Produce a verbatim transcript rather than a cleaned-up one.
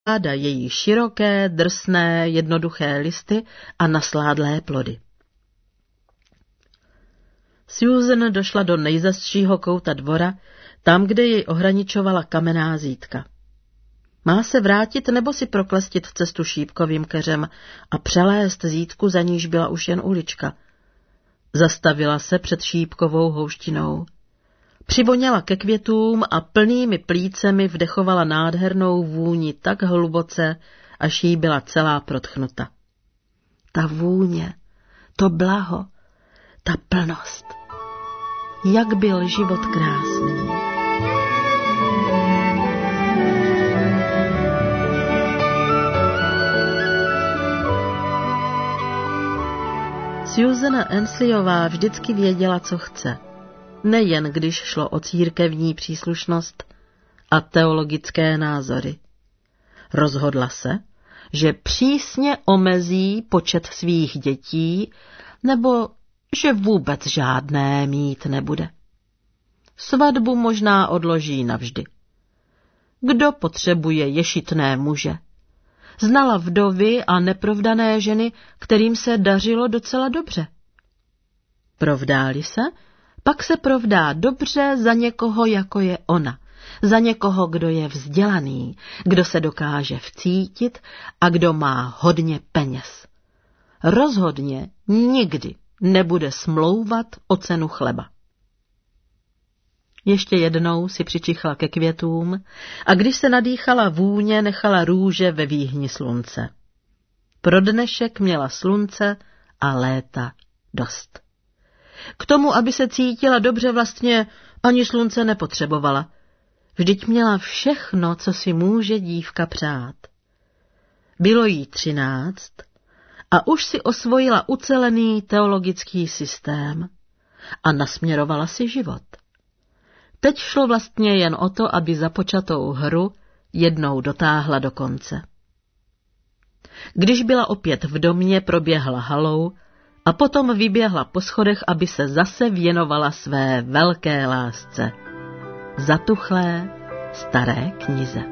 ráda její široké, drsné, jednoduché listy a nasládlé plody. Susan došla do nejzazšího kouta dvora, tam, kde jej ohraničovala kamenná zítka. Má se vrátit nebo si proklestit cestu šípkovým keřem a přelézt zítku, za níž byla už jen ulička. Zastavila se před šípkovou houštinou. Přivoněla ke květům a plnými plícemi vdechovala nádhernou vůni tak hluboce, až jí byla celá protchnuta. Ta vůně, to blaho, ta plnost. Jak byl život krásný. Susana Ansleyová vždycky věděla, co chce. Nejen když šlo o církevní příslušnost a teologické názory. Rozhodla se, že přísně omezí počet svých dětí, nebo že vůbec žádné mít nebude. Svatbu možná odloží navždy. Kdo potřebuje ješitné muže? Znala vdovy a neprovdané ženy, kterým se dařilo docela dobře. Provdá-li se, pak se provdá dobře za někoho, jako je ona, za někoho, kdo je vzdělaný, kdo se dokáže vcítit a kdo má hodně peněz. Rozhodně nikdy nebude smlouvat o cenu chleba. Ještě jednou si přičichla ke květům a když se nadýchala vůně, nechala růže ve výhni slunce. Pro dnešek měla slunce a léta dost. K tomu, aby se cítila dobře, vlastně ani slunce nepotřebovala. Vždyť měla všechno, co si může dívka přát. Bylo jí třináct a už si osvojila ucelený teologický systém a nasměrovala si život. Teď šlo vlastně jen o to, aby započatou hru jednou dotáhla do konce. Když byla opět v domě, proběhla halou a potom vyběhla po schodech, aby se zase věnovala své velké lásce, zatuchlé staré knize.